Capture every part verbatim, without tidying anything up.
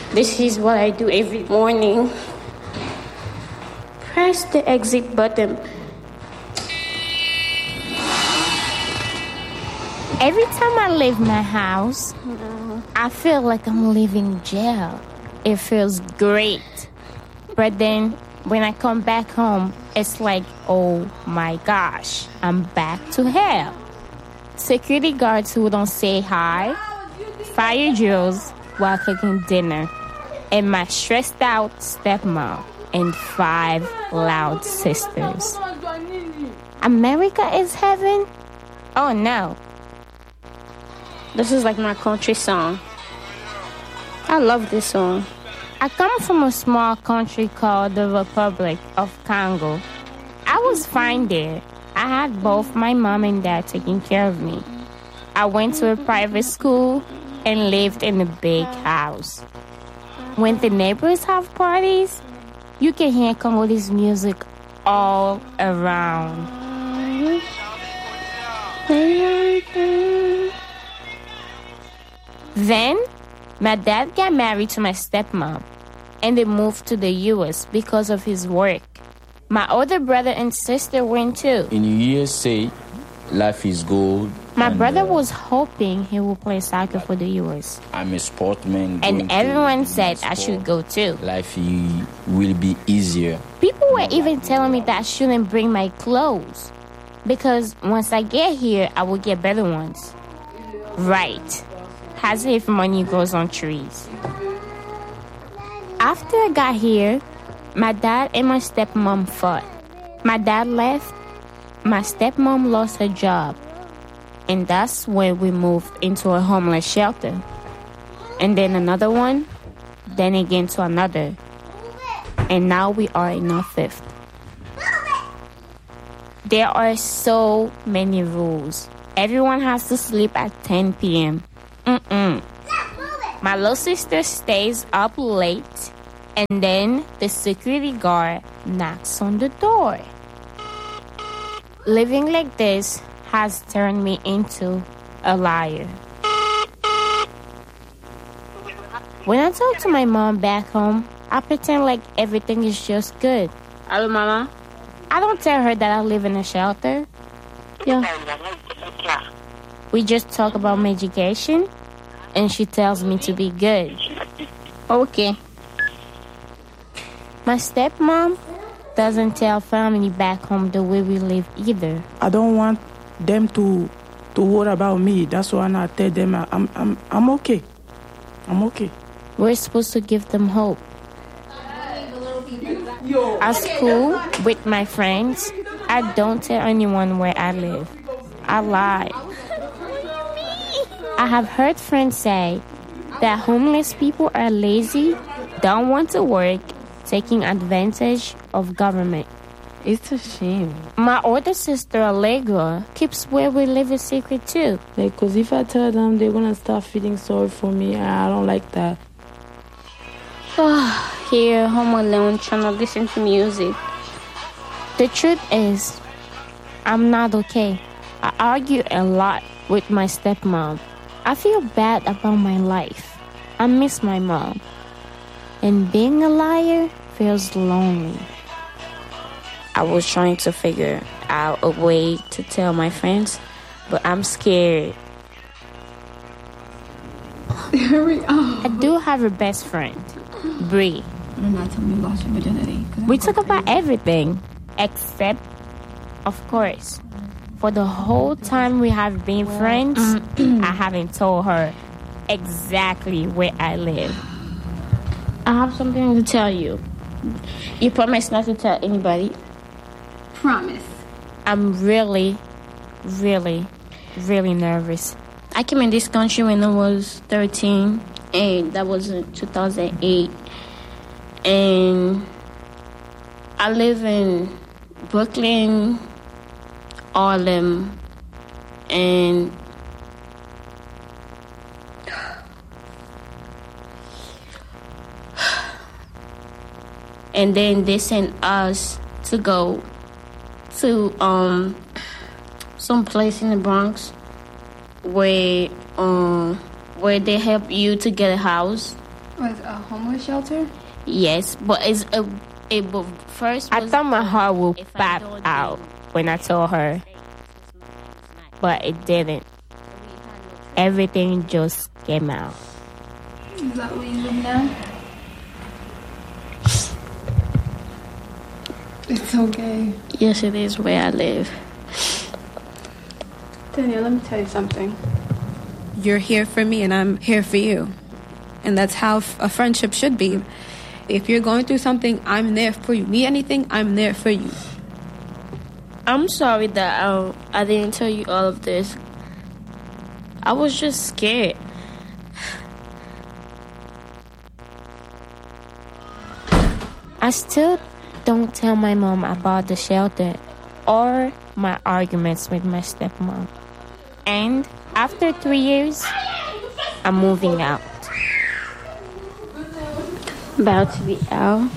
This is what I do every morning. Press the exit button. Every time I leave my house, mm-hmm. I feel like I'm leaving jail. It feels great. But then when I come back home, it's like, oh my gosh, I'm back to hell. Security guards who don't say hi, fire drills while cooking dinner, and my stressed out stepmom and five loud sisters. America is heaven? Oh no. This is like my country song. I love this song. I come from a small country called the Republic of Congo. I was fine there. I had both my mom and dad taking care of me. I went to a private school and lived in a big house. When the neighbors have parties, you can hear Congolese music all around. Then, my dad got married to my stepmom, and they moved to the U S because of his work. My older brother and sister went too. In U S A, life is good. My brother uh, was hoping he would play soccer for the U S. I'm a sportsman. And everyone said I should go too. Life will be easier. People were even telling me that I shouldn't bring my clothes, because once I get here, I will get better ones. Right. As if money grows on trees. After I got here, my dad and my stepmom fought. My dad left. My stepmom lost her job. And that's when we moved into a homeless shelter. And then another one. Then again to another. And now we are in our fifth. There are so many rules. Everyone has to sleep at ten p.m. Mm-mm. My little sister stays up late, and then the security guard knocks on the door. Living like this has turned me into a liar. When I talk to my mom back home, I pretend like everything is just good. Hello, Mama. I don't tell her that I live in a shelter. Yeah. We just talk about my education, and she tells me to be good. Okay. My stepmom doesn't tell family back home the way we live either. I don't want them to to worry about me. That's why I tell them I'm I'm I'm okay. I'm okay. We're supposed to give them hope. At school, with my friends, I don't tell anyone where I live. I lie. I have heard friends say that homeless people are lazy, don't want to work, taking advantage of government. It's a shame. My older sister, Allegra, keeps where we live a secret too. Like, because if I tell them, they're going to start feeling sorry for me. I don't like that. Here, home alone, trying to listen to music. The truth is, I'm not okay. I argue a lot with my stepmom. I feel bad about my life. I miss my mom. And being a liar feels lonely. I was trying to figure out a way to tell my friends, but I'm scared. Hurry up. I do have a best friend, Bree. You're not telling me you lost your virginity. We talk about everything, except, of course, for the whole time we have been friends, I haven't told her exactly where I live. I have something to tell you. You promise not to tell anybody? Promise. I'm really, really, really nervous. I came in this country when I was thirteen, and that was in two thousand eight. And I live in Brooklyn, Harlem, and and then they sent us to go to um some place in the Bronx where um where they help you to get a house, Was a homeless shelter? Yes, but it's a, it but first. I was, thought my heart would if I pop don't out do- when I told her, but it didn't. Everything just came out. Is that where you live now? It's okay. Yes, it is where I live. Danielle, let me tell you something. You're here for me and I'm here for you. And that's how f- a friendship should be. If you're going through something, I'm there for you. Need anything, I'm there for you. I'm sorry that I, I didn't tell you all of this. I was just scared. I still don't tell my mom about the shelter or my arguments with my stepmom. And after three years, I'm moving out. About to be out.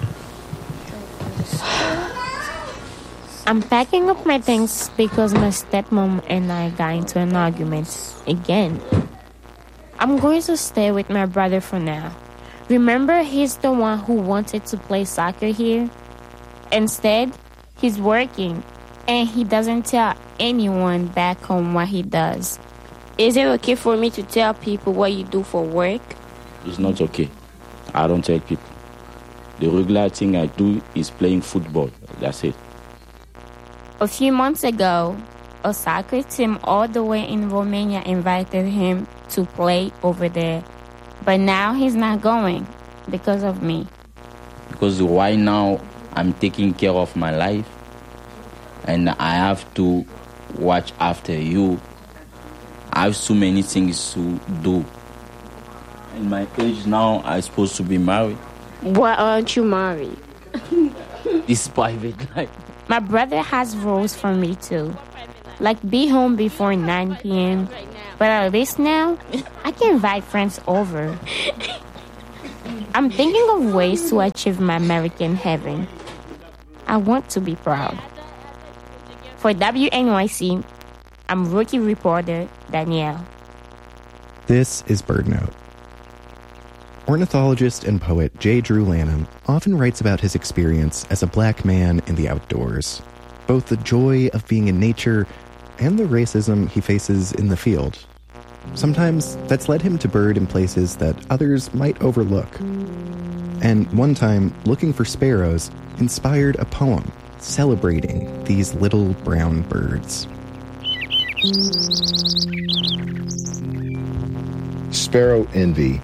I'm packing up my things because my stepmom and I got into an argument again. I'm going to stay with my brother for now. Remember, he's the one who wanted to play soccer here? Instead, he's working, and he doesn't tell anyone back home what he does. Is it okay for me to tell people what you do for work? It's not okay. I don't tell people. The regular thing I do is playing football. That's it. A few months ago, a soccer team all the way in Romania invited him to play over there. But now he's not going because of me. Because right now I'm taking care of my life and I have to watch after you. I have so many things to do. In my age now, I'm supposed to be married. Why aren't you married? This private life. My brother has rules for me too. Like be home before nine p.m. But at least now, I can invite friends over. I'm thinking of ways to achieve my American heaven. I want to be proud. For W N Y C, I'm rookie reporter Danielle. This is BirdNote. Ornithologist and poet J. Drew Lanham often writes about his experience as a black man in the outdoors, both the joy of being in nature and the racism he faces in the field. Sometimes that's led him to bird in places that others might overlook. And one time, looking for sparrows inspired a poem celebrating these little brown birds. Sparrow Envy.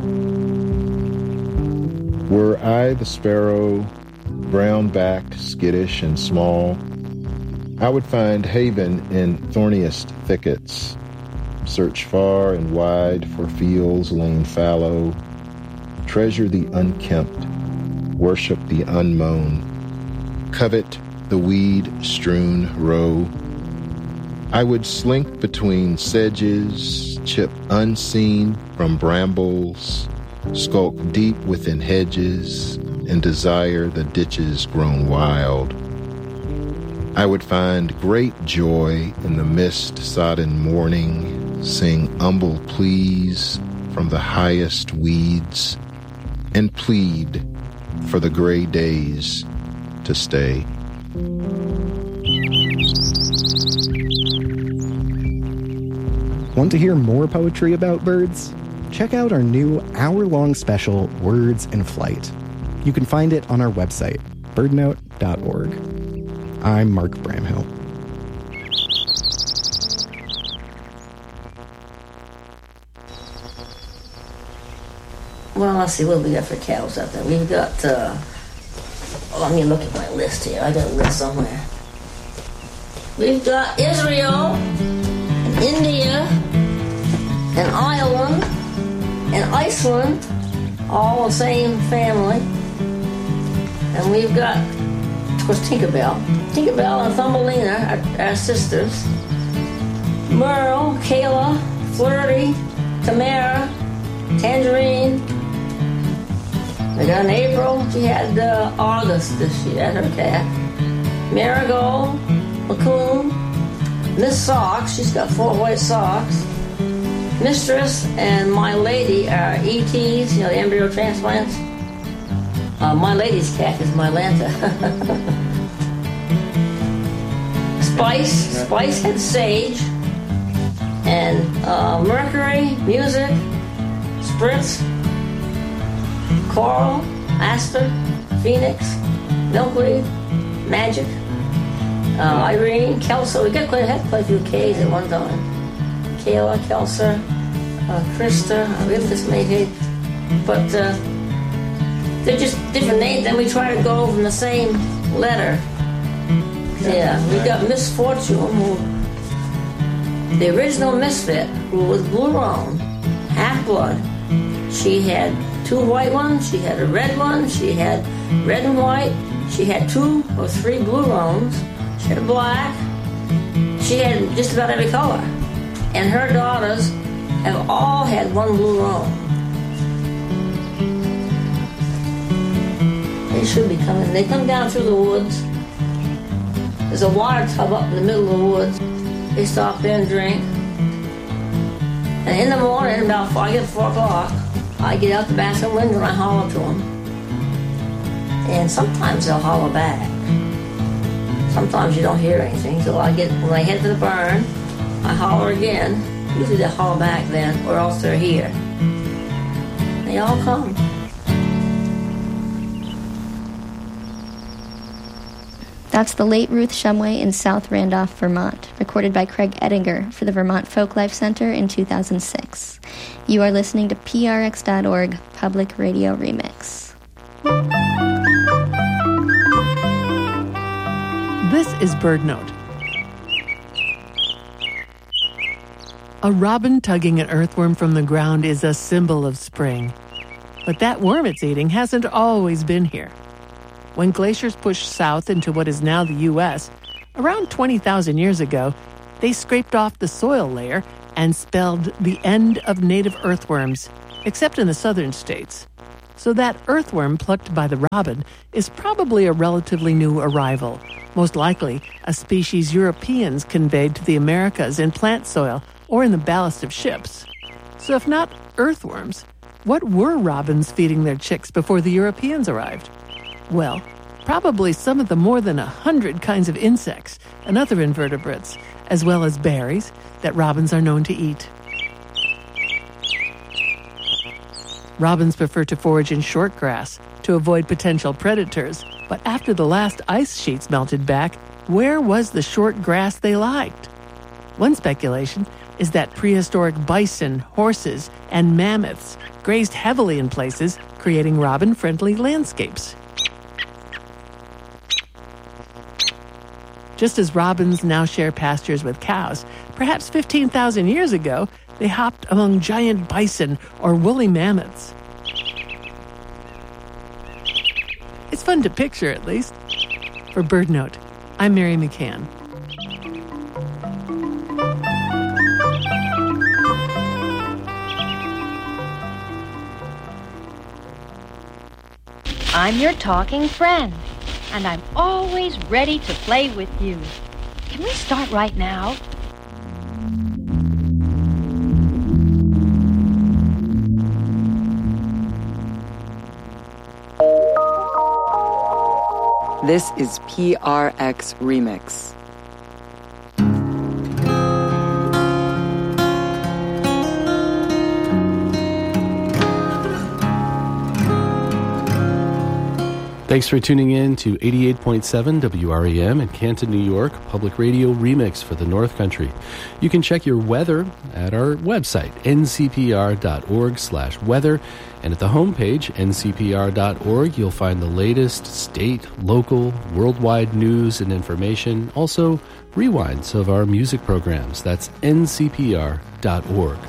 Were I the sparrow, brown-backed, skittish, and small, I would find haven in thorniest thickets, search far and wide for fields lain fallow, treasure the unkempt, worship the unmown, covet the weed-strewn row. I would slink between sedges, chip unseen from brambles, skulk deep within hedges, and desire the ditches grown wild. I would find great joy in the mist-sodden morning, sing humble pleas from the highest weeds, and plead for the gray days to stay. Want to hear more poetry about birds? Check out our new hour-long special, Words in Flight. You can find it on our website, birdnote dot org. I'm Mark Bramhill. Well, let's see what we got for cows out there. We've got, uh, oh, let me look at my list here. I got a list somewhere. We've got Israel, and India, and Ireland, and Iceland, all the same family. And we've got, of course, Tinkerbell. Tinkerbell and Thumbelina are our sisters. Merle, Kayla, Flirty, Tamara, Tangerine. We got an April. She had uh, August this year, her cat. Marigold, Lacoon, Miss Socks. She's got four white socks. mistress and my lady are E Ts, you know, the embryo transplants. Uh, my lady's cat is Mylanta. Spice, Spice had Sage, and uh, Mercury, Music, Spritz, Coral, Aster, Phoenix, Milkweed, Magic, uh, Irene, Kelso. We got quite, had quite a few K's at one time. Kayla, Kelser, uh, Krista, we have this many, but uh, they're just different names, and we try to go from the same letter. Yeah, we got Miss Fortune, who, the original Misfit, who was Blue Roan, half-blood. She had two white ones, she had a red one, she had red and white, she had two or three Blue Roans, she had a black, she had just about every color. And her daughters have all had one Blue Roan. They should be coming. They come down through the woods. There's a water tub up in the middle of the woods. They stop there and drink. And in the morning, about four, I get four o'clock, I get out the bathroom window and I holler to them. And sometimes they'll holler back. Sometimes you don't hear anything. So I get, when I head to the barn, I holler again. Usually they holler back then, or else they're here. They all come. That's the late Ruth Shumway in South Randolph, Vermont, recorded by Craig Ettinger for the Vermont Folklife Center in two thousand six. You are listening to P R X dot org Public Radio Remix. This is Bird Note. A robin tugging an earthworm from the ground is a symbol of spring. But that worm it's eating hasn't always been here. When glaciers pushed south into what is now the U S, around twenty thousand years ago, they scraped off the soil layer and spelled the end of native earthworms, except in the southern states. So that earthworm plucked by the robin is probably a relatively new arrival, most likely a species Europeans conveyed to the Americas in plant soil or in the ballast of ships. So if not earthworms, what were robins feeding their chicks before the Europeans arrived? Well, probably some of the more than a hundred kinds of insects and other invertebrates, as well as berries that robins are known to eat. Robins prefer to forage in short grass to avoid potential predators, but after the last ice sheets melted back, where was the short grass they liked? One speculation is that prehistoric bison, horses, and mammoths grazed heavily in places, creating robin-friendly landscapes. Just as robins now share pastures with cows, perhaps fifteen thousand years ago, they hopped among giant bison or woolly mammoths. It's fun to picture, at least. For Bird Note, I'm Mary McCann. I'm your talking friend, and I'm always ready to play with you. Can we start right now? This is P R X Remix. Thanks for tuning in to eighty-eight point seven W R E M in Canton, New York, Public Radio Remix for the North Country. You can check your weather at our website, N C P R dot org slash weather. And at the homepage, N C P R dot org, you'll find the latest state, local, worldwide news and information. Also, rewinds of our music programs. That's N C P R dot org.